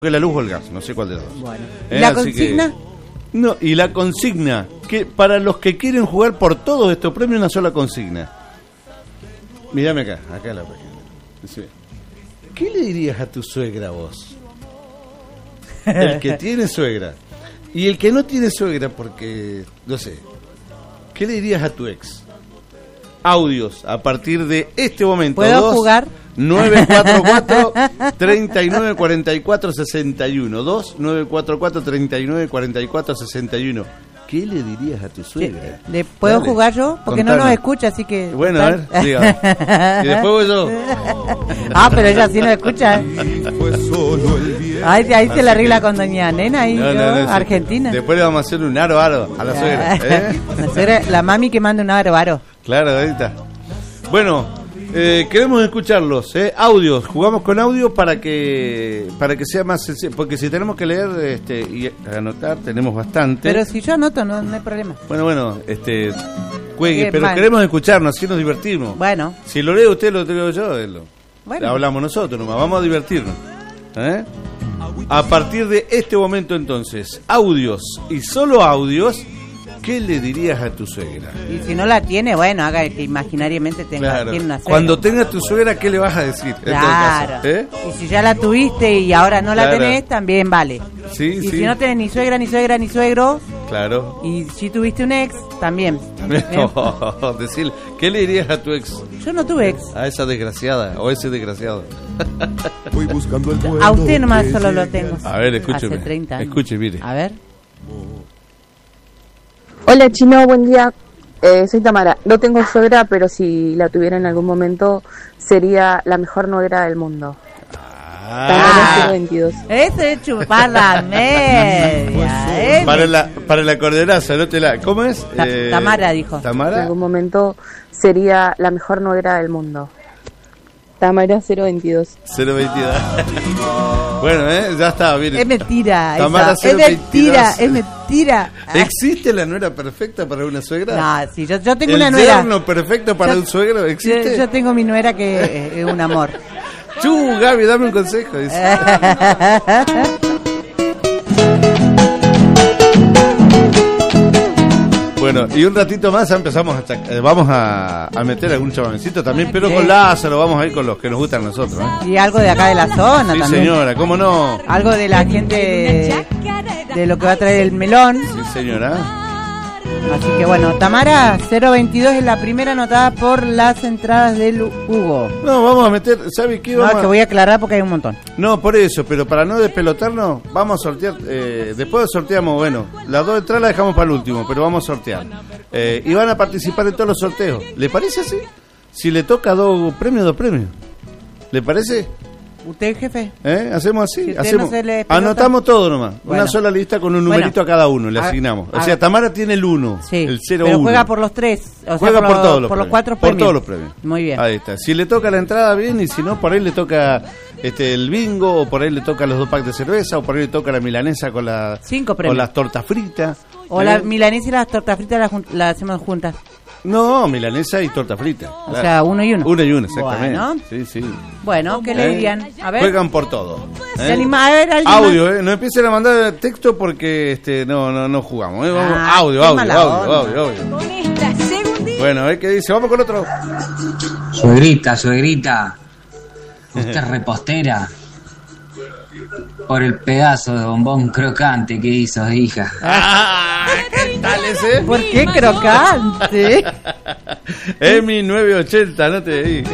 la luz o el gas, no sé cuál de los dos. Bueno. ¿Y la consigna? Que, no, y la consigna, que para los que quieren jugar por todos estos premios, una sola consigna. Mírame acá la página. Dice, ¿qué le dirías a tu suegra vos? El que tiene suegra. Y el que no tiene suegra, porque, no sé, ¿qué le dirías a tu ex? Audios a partir de este momento. ¿Puedo jugar? 944-3944-61 2-944-3944-61. ¿Qué le dirías a tu suegra? ¿Le puedo jugar yo? Porque Contanos. no nos escucha, así que... Bueno, a ver, diga. Y después voy yo. Pero ella sí nos escucha. Ahí se la arregla con doña Nena y No, Argentina. Después le vamos a hacer un aro a la suegra. La suegra, la mami que manda un aro. Claro, ahí está. Bueno... queremos escucharlos, audios, jugamos con audio para que sea más sencillo, porque si tenemos que leer y anotar tenemos bastante. Pero si yo anoto no hay problema. Bueno, juegue, pero queremos escucharnos, así nos divertimos. Bueno. Si lo lee usted, lo leo yo, bueno. hablamos nosotros nomás, vamos a divertirnos. A partir de este momento entonces, audios y solo audios. ¿Qué le dirías a tu suegra? Y si no la tiene, bueno, haga que imaginariamente tiene una suegra. Cuando tenga tu suegra, ¿qué le vas a decir? Claro. En todo caso, Y si ya la tuviste y ahora no la tenés, también vale. Sí, y si no tenés ni suegra, ni suegro. Claro. Y si tuviste un ex, también. Decirle, ¿qué le dirías a tu ex? Yo no tuve ex. A esa desgraciada o ese desgraciado. Voy buscando el vuelo. A usted nomás solo lo tengo. A ver, escúcheme. Hace 30 años. Escuche, mire. A ver. Hola Chino, buen día. Soy Tamara. No tengo suegra, pero si la tuviera en algún momento sería la mejor nuera del mundo. Tamara 022. Ese es chupar la media. Para la cordenaza, no te la... ¿Cómo es? Tamara dijo. Tamara. En algún momento sería la mejor nuera del mundo. Tamara 022. 022. Bueno, ya está, bien. Es mentira. Tamara es mentira. ¿Existe la nuera perfecta para una suegra? No, sí, yo tengo una nuera. ¿El yerno perfecto para un suegro existe? Yo tengo mi nuera que es un amor. Gaby, dame un consejo. Dice. Bueno, y un ratito más empezamos vamos a meter algún chamancito también, pero con Lázaro vamos a ir con los que nos gustan a nosotros. Y algo de acá de la zona también. Sí, señora, ¿cómo no? Algo de la gente de lo que va a traer el melón. Sí, señora. Así que bueno, Tamara 022 es la primera anotada por las entradas del Hugo. No, vamos a meter, ¿sabe qué? Que voy a aclarar porque hay un montón. No, por eso, pero para no despelotarnos, vamos a sortear, después sorteamos, bueno, las dos entradas las dejamos para el último, pero vamos a sortear. Y van a participar en todos los sorteos. ¿Le parece así? Si le toca dos premios. ¿Le parece? ¿Usted, jefe? ¿Hacemos así? Si hacemos. No anotamos todo nomás. Bueno. Una sola lista con un numerito a cada uno, le asignamos. O sea, Tamara tiene el 1, el 0, pero 1. juega por los 3. Juega por todos los premios. Los 4 premios. Por todos los premios. Muy bien. Ahí está. Si le toca la entrada, bien. Y si no, por ahí le toca el bingo, o por ahí le toca los 2 packs de cerveza, o por ahí le toca la milanesa con 5 premios. Con las tortas fritas. O la milanesa y las tortas fritas las hacemos juntas. No, milanesa y torta frita. O sea, 1 y 1. 1 y 1, exactamente. Bueno. Sí. Bueno, ¿qué le dirían? A ver. Juegan por todo. ¿Se anima? A ver, audio, no empiecen a mandar texto porque no jugamos. Vamos, audio. Bueno, a ver qué dice. Vamos con otro. Suegrita, usted es repostera por el pedazo de bombón crocante que hizo, hija. ¿Qué tal ese? ¿Por qué crocante? Es mi 980, no te digo.